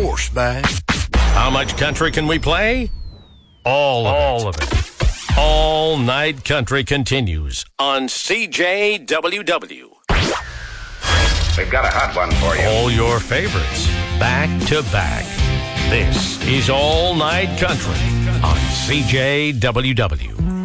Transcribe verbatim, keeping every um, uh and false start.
horseback. How much country can we play? All of All it. of it. All Night Country continues on C J W W. We've got a hot one for you. All your favorites, back to back. This is All Night Country on C J W W.